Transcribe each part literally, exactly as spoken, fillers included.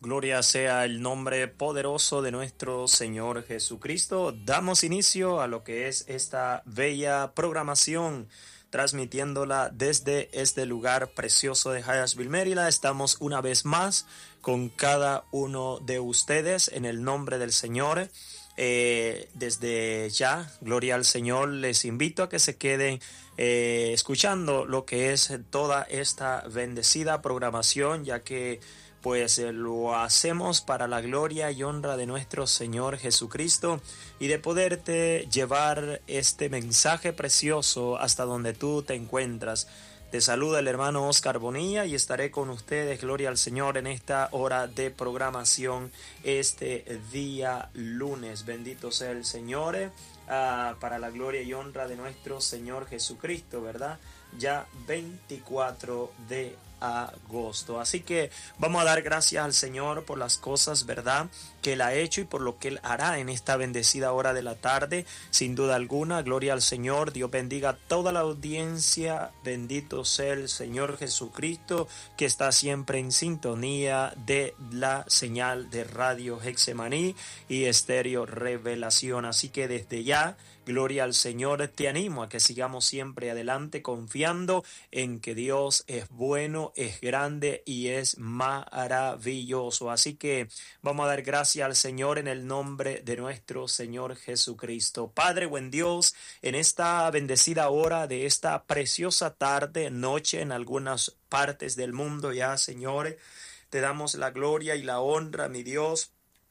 Gloria sea el nombre poderoso de nuestro Señor Jesucristo. Damos inicio a lo que es esta bella programación, transmitiéndola desde este lugar precioso de Hyattsville, Maryland. Estamos una vez más con cada uno de ustedes en el nombre del Señor. Eh, desde ya, gloria al Señor, les invito a que se queden eh, escuchando lo que es toda esta bendecida programación, ya que pues eh, lo hacemos para la gloria y honra de nuestro Señor Jesucristo y de poderte llevar este mensaje precioso hasta donde tú te encuentras. Te saluda el hermano Oscar Bonilla y estaré con ustedes, gloria al Señor, en esta hora de programación este día lunes. Bendito sea el Señor, eh, uh, para la gloria y honra de nuestro Señor Jesucristo, ¿verdad? Ya veinticuatro de agosto. Así que vamos a dar gracias al Señor por las cosas, ¿verdad?, que Él ha hecho y por lo que Él hará en esta bendecida hora de la tarde. Sin duda alguna, gloria al Señor. Dios bendiga a toda la audiencia. Bendito sea el Señor Jesucristo, que está siempre en sintonía de la señal de Radio Hexemaní y Estéreo Revelación. Así que desde ya, gloria al Señor, te animo a que sigamos siempre adelante confiando en que Dios es bueno, es grande y es maravilloso. Así que vamos a dar gracias al Señor en el nombre de nuestro Señor Jesucristo. Padre, buen Dios, en esta bendecida hora de esta preciosa tarde, noche en algunas partes del mundo ya, Señor, te damos la gloria y la honra, mi Dios,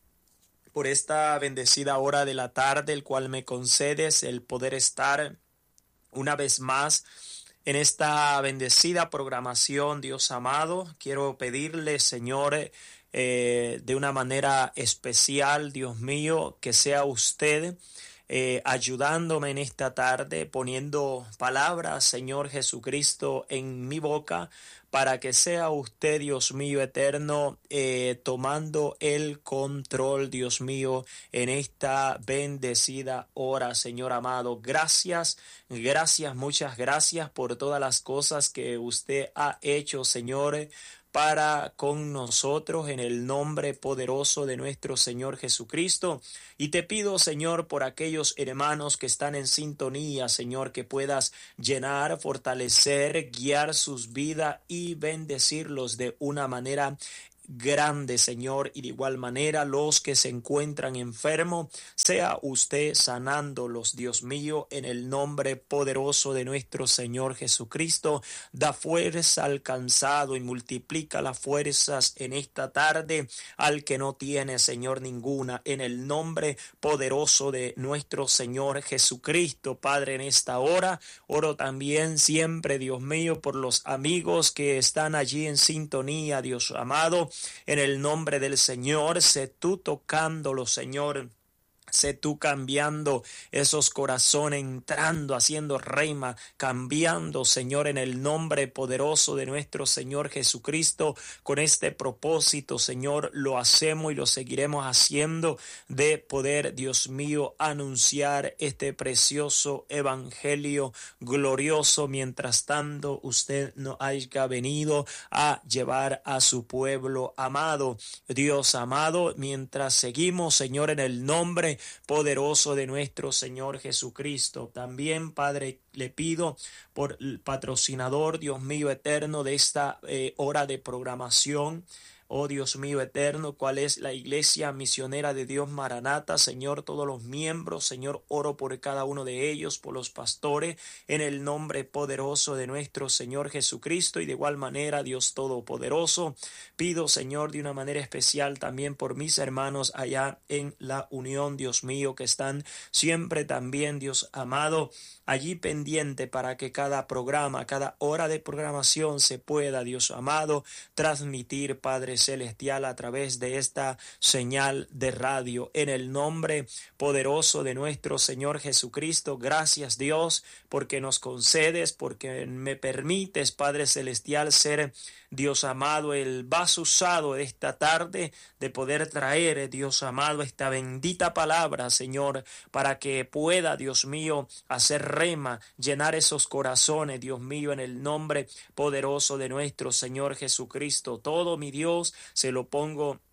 por esta bendecida hora de la tarde, el cual me concedes el poder estar una vez más en esta bendecida programación. Dios amado, quiero pedirle, Señor, eh, de una manera especial, Dios mío, que sea usted eh, ayudándome en esta tarde, poniendo palabras, Señor Jesucristo, en mi boca, para que sea usted, Dios mío eterno, eh, tomando el control, Dios mío, en esta bendecida hora, Señor amado. Gracias, gracias, muchas gracias por todas las cosas que usted ha hecho, Señor, para con nosotros en el nombre poderoso de nuestro Señor Jesucristo. Y te pido, Señor, por aquellos hermanos que están en sintonía, Señor, que puedas llenar, fortalecer, guiar sus vidas y bendecirlos de una manera grande, Señor, y de igual manera los que se encuentran enfermos, sea usted sanándolos, Dios mío, en el nombre poderoso de nuestro Señor Jesucristo. Da fuerza al cansado y multiplica las fuerzas en esta tarde al que no tiene, Señor, ninguna, en el nombre poderoso de nuestro Señor Jesucristo. Padre, en esta hora oro también siempre, Dios mío, por los amigos que están allí en sintonía, Dios amado. En el nombre del Señor, sé tú tocándolo, Señor. Sé tú cambiando esos corazones, entrando, haciendo reima, cambiando, Señor, en el nombre poderoso de nuestro Señor Jesucristo. Con este propósito, Señor, lo hacemos y lo seguiremos haciendo, de poder, Dios mío, anunciar este precioso evangelio glorioso, mientras tanto usted no haya venido a llevar a su pueblo amado. Dios amado, mientras seguimos, Señor, en el nombre poderoso de nuestro Señor Jesucristo. También, Padre, le pido por el patrocinador, Dios mío eterno, de esta eh, hora de programación. Oh Dios mío eterno, cuál es la Iglesia Misionera de Dios Maranata, Señor, todos los miembros, Señor, oro por cada uno de ellos, por los pastores, en el nombre poderoso de nuestro Señor Jesucristo. Y de igual manera, Dios Todopoderoso, pido, Señor, de una manera especial también por mis hermanos allá en la Unión, Dios mío, que están siempre también, Dios amado, allí pendiente para que cada programa, cada hora de programación se pueda, Dios amado, transmitir, Padre Celestial, a través de esta señal de radio. En el nombre poderoso de nuestro Señor Jesucristo, gracias, Dios, porque nos concedes, porque me permites, Padre Celestial, ser, Dios amado, el vaso usado de esta tarde, de poder traer, Dios amado, esta bendita palabra, Señor, para que pueda, Dios mío, hacer rema, llenar esos corazones, Dios mío, en el nombre poderoso de nuestro Señor Jesucristo. Todo, mi Dios, se lo pongo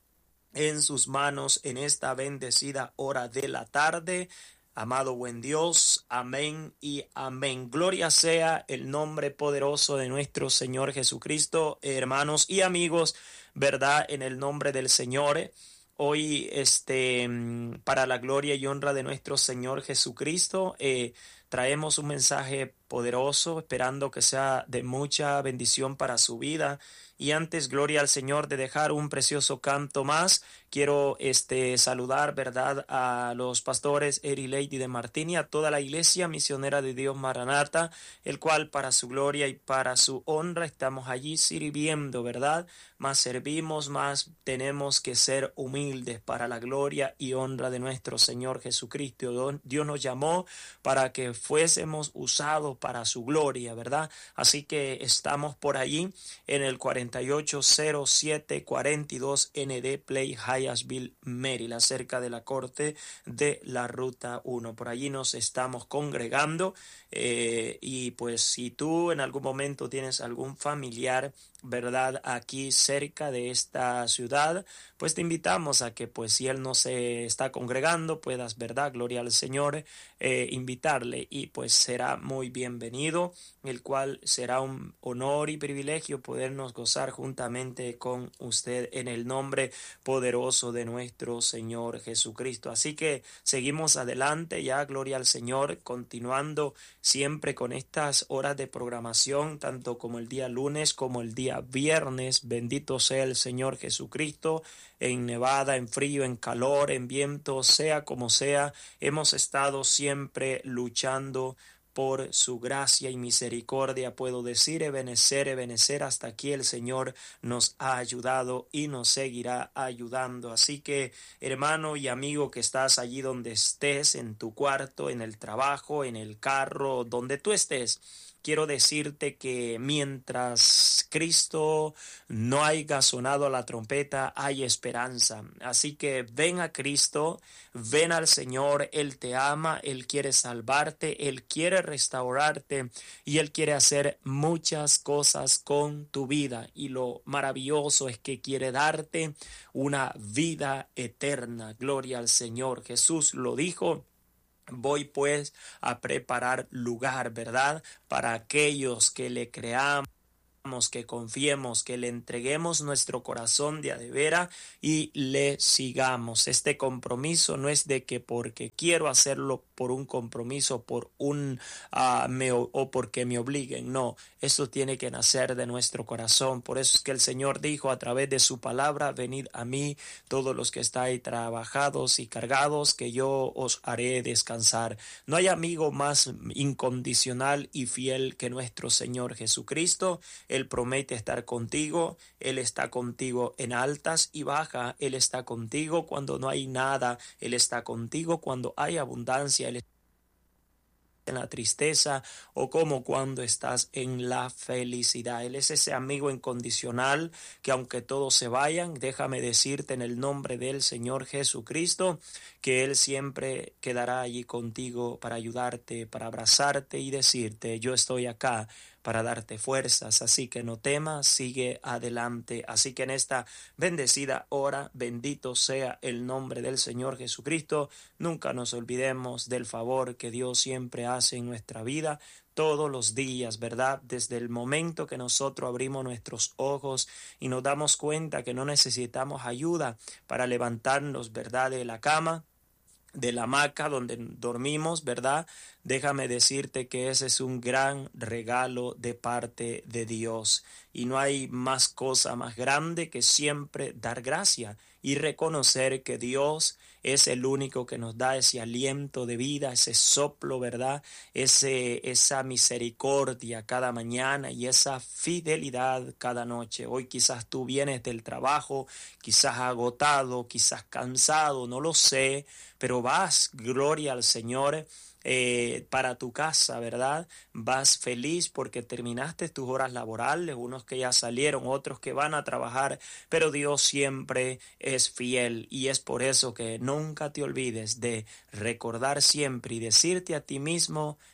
en sus manos en esta bendecida hora de la tarde. Amado buen Dios, amén y amén. Gloria sea el nombre poderoso de nuestro Señor Jesucristo, hermanos y amigos, ¿verdad? En el nombre del Señor. Hoy, este, para la gloria y honra de nuestro Señor Jesucristo, eh, traemos un mensaje poderoso, esperando que sea de mucha bendición para su vida. Y antes, gloria al Señor, de dejar un precioso canto más, quiero este, saludar, ¿verdad?, a los pastores Eri Lady de Martín y a toda la iglesia misionera de Dios Maranata, el cual para su gloria y para su honra estamos allí sirviendo, ¿verdad? Más servimos, más tenemos que ser humildes para la gloria y honra de nuestro Señor Jesucristo. Dios nos llamó para que fuésemos usados para su gloria, ¿verdad? Así que estamos por allí en el cuarenta y ocho cero siete cuarenta y dos N D Play, Hyattsville, Maryland, cerca de la corte de la Ruta uno. Por allí nos estamos congregando eh, y pues si tú en algún momento tienes algún familiar, ¿verdad?, aquí cerca de esta ciudad, pues te invitamos a que, pues si él no se está congregando, puedas, ¿verdad?, gloria al Señor, eh, invitarle, y pues será muy bienvenido, el cual será un honor y privilegio podernos gozar juntamente con usted en el nombre poderoso de nuestro Señor Jesucristo. Así que seguimos adelante ya, gloria al Señor, continuando siempre con estas horas de programación, tanto como el día lunes como el día viernes. Bendito sea el Señor Jesucristo. En nevada, en frío, en calor, en viento, sea como sea, hemos estado siempre luchando por su gracia y misericordia. Puedo decir, ebenecer, ebenecer, hasta aquí el Señor nos ha ayudado y nos seguirá ayudando. Así que, hermano y amigo que estás allí donde estés, en tu cuarto, en el trabajo, en el carro, donde tú estés, quiero decirte que mientras Cristo no haya sonado la trompeta, hay esperanza. Así que ven a Cristo, ven al Señor. Él te ama, Él quiere salvarte, Él quiere restaurarte y Él quiere hacer muchas cosas con tu vida. Y lo maravilloso es que quiere darte una vida eterna. Gloria al Señor. Jesús lo dijo: voy pues a preparar lugar, ¿verdad?, para aquellos que le creamos, que confiemos, que le entreguemos nuestro corazón de a de veras y le sigamos. Este compromiso no es de que porque quiero hacerlo por un compromiso, por un uh, me, o porque me obliguen. No, esto tiene que nacer de nuestro corazón. Por eso es que el Señor dijo a través de su palabra: venid a mí todos los que estáis trabajados y cargados, que yo os haré descansar. No hay amigo más incondicional y fiel que nuestro Señor Jesucristo. Él promete estar contigo, Él está contigo en altas y bajas, Él está contigo cuando no hay nada, Él está contigo cuando hay abundancia, Él está en la tristeza o como cuando estás en la felicidad. Él es ese amigo incondicional que aunque todos se vayan, déjame decirte en el nombre del Señor Jesucristo que Él siempre quedará allí contigo para ayudarte, para abrazarte y decirte: yo estoy acá para darte fuerzas, así que no temas, sigue adelante. Así que en esta bendecida hora, bendito sea el nombre del Señor Jesucristo. Nunca nos olvidemos del favor que Dios siempre hace en nuestra vida, todos los días, ¿verdad? Desde el momento que nosotros abrimos nuestros ojos y nos damos cuenta que no necesitamos ayuda para levantarnos, ¿verdad?, de la cama, de la hamaca donde dormimos, ¿verdad? Déjame decirte que ese es un gran regalo de parte de Dios. Y no hay más cosa más grande que siempre dar gracia y reconocer que Dios es el único que nos da ese aliento de vida, ese soplo, ¿verdad? Ese, esa misericordia cada mañana y esa fidelidad cada noche. Hoy quizás tú vienes del trabajo, quizás agotado, quizás cansado, no lo sé, pero vas, gloria al Señor, Eh, para tu casa, ¿verdad? Vas feliz porque terminaste tus horas laborales, unos que ya salieron, otros que van a trabajar, pero Dios siempre es fiel y es por eso que nunca te olvides de recordar siempre y decirte a ti mismo: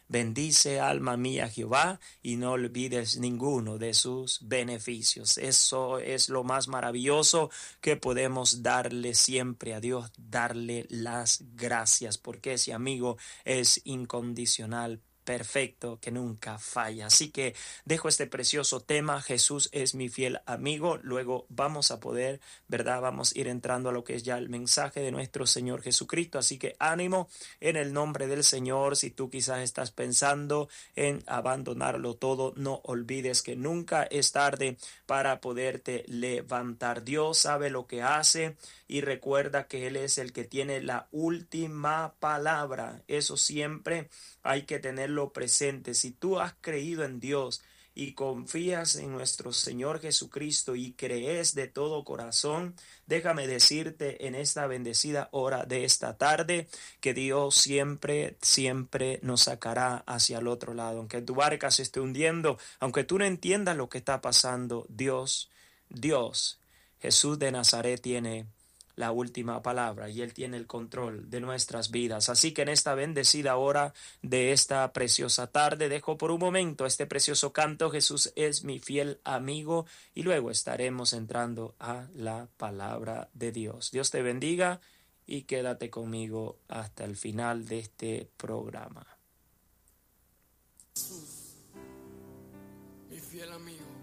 Bendice, alma mía, Jehová, y no olvides ninguno de sus beneficios. Eso es lo más maravilloso que podemos darle siempre a Dios, darle las gracias, porque ese amigo es incondicional, perfecto, que nunca falla. Así que dejo este precioso tema, Jesús es mi fiel amigo. Luego vamos a poder, ¿verdad? Vamos a ir entrando a lo que es ya el mensaje de nuestro Señor Jesucristo. Así que ánimo en el nombre del Señor. Si tú quizás estás pensando en abandonarlo todo, no olvides que nunca es tarde para poderte levantar. Dios sabe lo que hace y recuerda que Él es el que tiene la última palabra. Eso siempre hay que tenerlo presente. Si tú has creído en Dios y confías en nuestro Señor Jesucristo y crees de todo corazón, déjame decirte en esta bendecida hora de esta tarde que Dios siempre, siempre nos sacará hacia el otro lado. Aunque tu barca se esté hundiendo, aunque tú no entiendas lo que está pasando, Dios, Dios, Jesús de Nazaret tiene la última palabra y Él tiene el control de nuestras vidas. Así que en esta bendecida hora de esta preciosa tarde dejo por un momento este precioso canto, Jesús es mi fiel amigo, y luego estaremos entrando a la palabra de Dios. Dios te bendiga y quédate conmigo hasta el final de este programa. Jesús, mi fiel amigo.